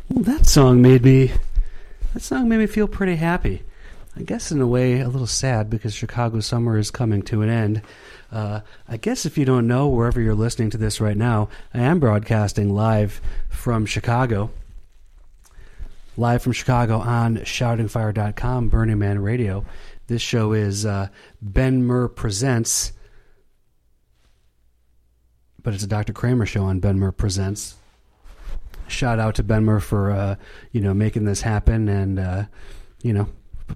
Well, that song made me feel pretty happy. I guess in a way a little sad because Chicago summer is coming to an end. I guess if you don't know, wherever you're listening to this right now, I am broadcasting live from Chicago. Live from Chicago on shoutingfire.com, Burning Man Radio. This show is Ben Murr Presents, but it's a Dr. Kramer show on Ben Murr Presents. Shout out to Ben Murr for, making this happen and,